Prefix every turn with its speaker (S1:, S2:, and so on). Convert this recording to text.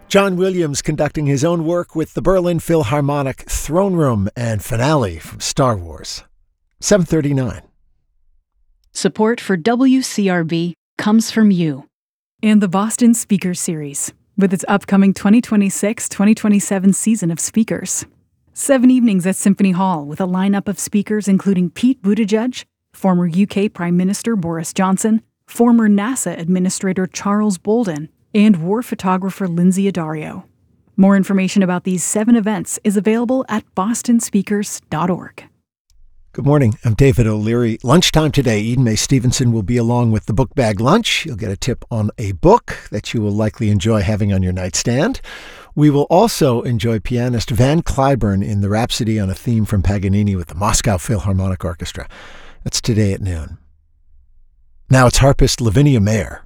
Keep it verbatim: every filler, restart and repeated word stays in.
S1: John Williams conducting his own work with the Berlin Philharmonic Throne Room and finale from Star Wars. seven thirty-nine.
S2: Support for W C R B comes from you.
S3: And the Boston Speakers Series, with its upcoming twenty twenty-six twenty twenty-seven season of speakers. Seven evenings at Symphony Hall with a lineup of speakers including Pete Buttigieg, former U K Prime Minister Boris Johnson, former NASA Administrator Charles Bolden, and war photographer Lindsay Addario. More information about these seven events is available at boston speakers dot org.
S1: Good morning. I'm David O'Leary. Lunchtime today, Eden May Stevenson will be along with the Book Bag Lunch. You'll get a tip on a book that you will likely enjoy having on your nightstand. We will also enjoy pianist Van Cliburn in the Rhapsody on a theme from Paganini with the Moscow Philharmonic Orchestra. That's today at noon. Now it's harpist Lavinia Mayer.